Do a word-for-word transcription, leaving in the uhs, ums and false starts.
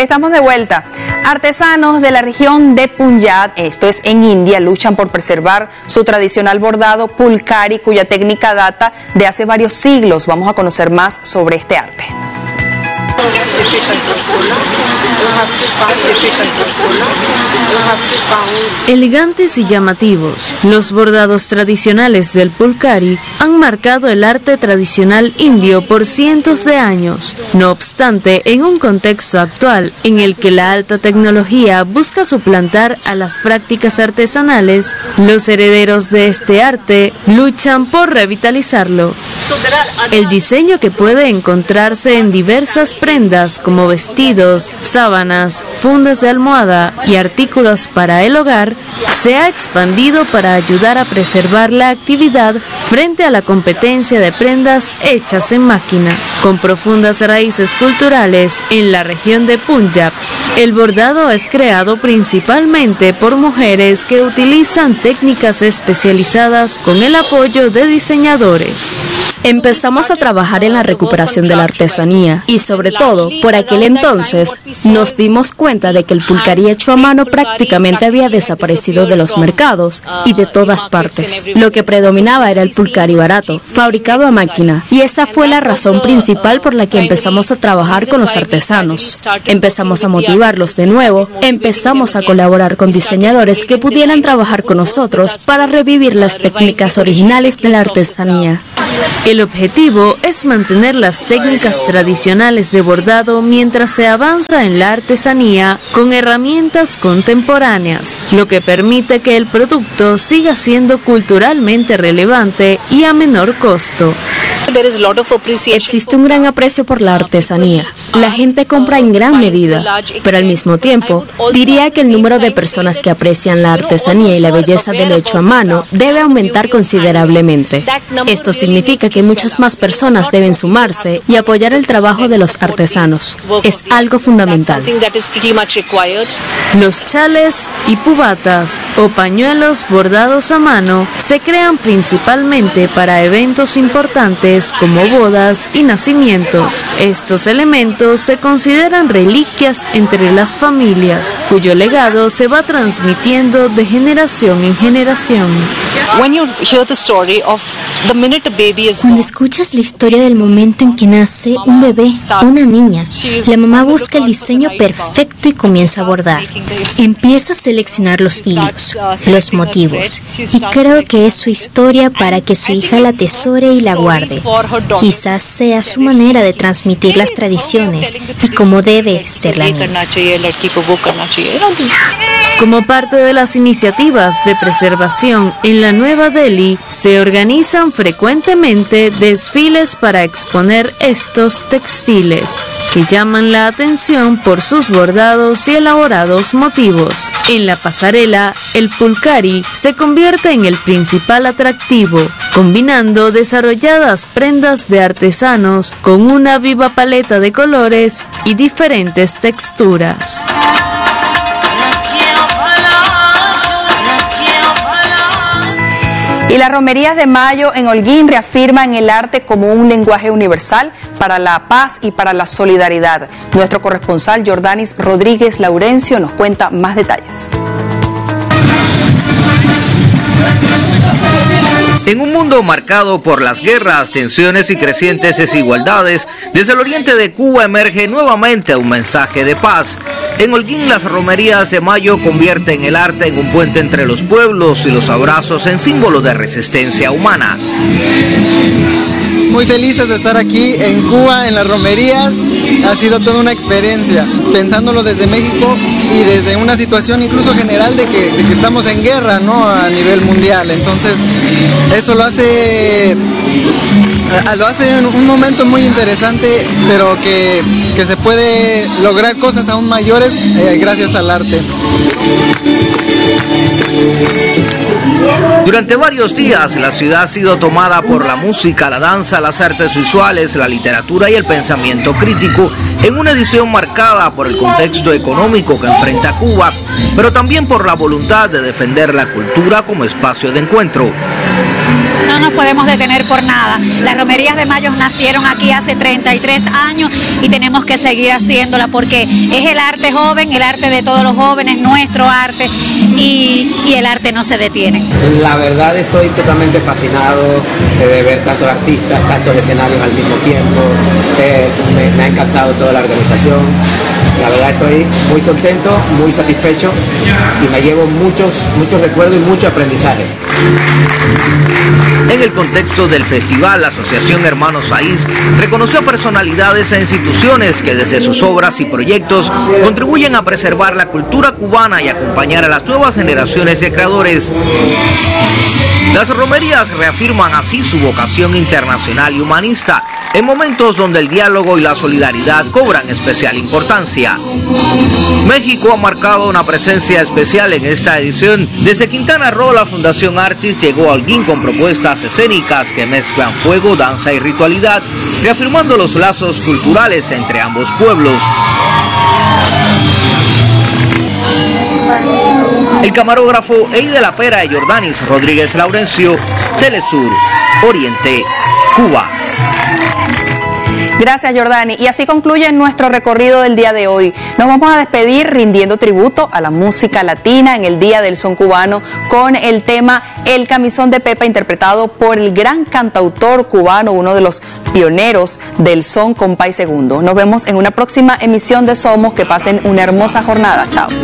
Estamos de vuelta. Artesanos de la región de Punjab, esto es en India, luchan por preservar su tradicional bordado pulkari, cuya técnica data de hace varios siglos. Vamos a conocer más sobre este arte. Elegantes y llamativos, los bordados tradicionales del pulkari han marcado el arte tradicional indio por cientos de años. No obstante, en un contexto actual en el que la alta tecnología busca suplantar a las prácticas artesanales, los herederos de este arte luchan por revitalizarlo. El diseño, que puede encontrarse en diversas prendas como vestidos, sábanas, fundas de almohada y artículos para el hogar, se ha expandido para ayudar a preservar la actividad frente a la competencia de prendas hechas en máquina. Con profundas raíces culturales en la región de Punjab, el bordado es creado principalmente por mujeres que utilizan técnicas especializadas con el apoyo de diseñadores. Empezamos a trabajar en la recuperación de la artesanía y, sobre todo, por aquel entonces nos dimos cuenta de que el pulkari hecho a mano prácticamente había desaparecido de los mercados y de todas partes. Lo que predominaba era el pulkari barato, fabricado a máquina, y esa fue la razón principal por la que empezamos a trabajar con los artesanos. Empezamos a motivarlos de nuevo, empezamos a colaborar con diseñadores que pudieran trabajar con nosotros para revivir las técnicas originales de la artesanía. El objetivo es mantener las técnicas tradicionales de bordado mientras se avanza en la artesanía con herramientas contemporáneas, lo que permite que el producto siga siendo culturalmente relevante y a menor costo. Existe un gran aprecio por la artesanía. La gente compra en gran medida, pero al mismo tiempo, diría que el número de personas que aprecian la artesanía y la belleza del hecho a mano debe aumentar considerablemente. Esto significa que muchas más personas deben sumarse y apoyar el trabajo de los artesanos. Es algo fundamental. Los chales y pubatas o pañuelos bordados a mano se crean principalmente para eventos importantes como bodas y nacimientos. Estos elementos se consideran reliquias entre las familias, cuyo legado se va transmitiendo de generación en generación. Cuando escuchas la historia del momento en que nace un bebé, una niña, la mamá busca el diseño perfecto y comienza a bordar. Empieza a seleccionar los hilos, los motivos, y creo que es su historia para que su hija la atesore y la guarde. Quizás sea su manera de transmitir las tradiciones y cómo debe ser la niña. Como parte de las iniciativas de preservación en la Nueva Delhi, se organizan frecuentemente desfiles para exponer estos textiles, que llaman la atención por sus bordados y elaborados motivos. En la pasarela, el pulkari se convierte en el principal atractivo, combinando desarrolladas prendas de artesanos con una viva paleta de colores y diferentes texturas. Y las romerías de mayo en Holguín reafirman el arte como un lenguaje universal para la paz y para la solidaridad. Nuestro corresponsal Jordanis Rodríguez Laurencio nos cuenta más detalles. En un mundo marcado por las guerras, tensiones y crecientes desigualdades, desde el oriente de Cuba emerge nuevamente un mensaje de paz. En Holguín, las romerías de mayo convierten el arte en un puente entre los pueblos y los abrazos en símbolo de resistencia humana. Muy felices de estar aquí en Cuba, en las romerías. Ha sido toda una experiencia, pensándolo desde México y desde una situación incluso general de que, de que estamos en guerra, ¿no?, a nivel mundial. Entonces, eso lo hace, lo hace en un momento muy interesante, pero que, que se puede lograr cosas aún mayores eh, gracias al arte. Durante varios días, la ciudad ha sido tomada por la música, la danza, las artes visuales, la literatura y el pensamiento crítico, en una edición marcada por el contexto económico que enfrenta Cuba, pero también por la voluntad de defender la cultura como espacio de encuentro. no nos podemos detener por nada. Las romerías de Mayo nacieron aquí hace treinta y tres años y tenemos que seguir haciéndola porque es el arte joven, el arte de todos los jóvenes, nuestro arte y, y el arte no se detiene. La verdad estoy totalmente fascinado de ver tantos artistas, tantos escenarios al mismo tiempo. Eh, me, me ha encantado toda la organización. La verdad estoy muy contento, muy satisfecho y me llevo muchos, muchos recuerdos y mucho aprendizaje. En el contexto del festival, la Asociación Hermanos Saiz reconoció a personalidades e instituciones que desde sus obras y proyectos contribuyen a preservar la cultura cubana y acompañar a las nuevas generaciones de creadores. Las romerías reafirman así su vocación internacional y humanista en momentos donde el diálogo y la solidaridad cobran especial importancia. México ha marcado una presencia especial en esta edición. Desde Quintana Roo, la Fundación Artis llegó a Holguín con propuestas escénicas que mezclan fuego, danza y ritualidad, reafirmando los lazos culturales entre ambos pueblos. El camarógrafo Ey de la Pera y Jordanis Rodríguez Laurencio, Telesur, Oriente, Cuba. Gracias, Jordani. Y así concluye nuestro recorrido del día de hoy. Nos vamos a despedir rindiendo tributo a la música latina en el Día del Son Cubano con el tema El Camisón de Pepa, interpretado por el gran cantautor cubano, uno de los pioneros del son, Compay Segundo. Nos vemos en una próxima emisión de Somos. Que pasen una hermosa jornada. Chao.